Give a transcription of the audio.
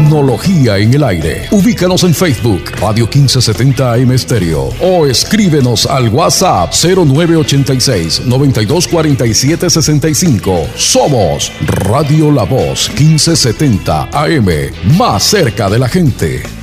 Tecnología en el aire. Ubícanos en Facebook, Radio 1570 AM Estéreo, o escríbenos al WhatsApp 0986-924765. Somos Radio La Voz 1570 AM, más cerca de la gente.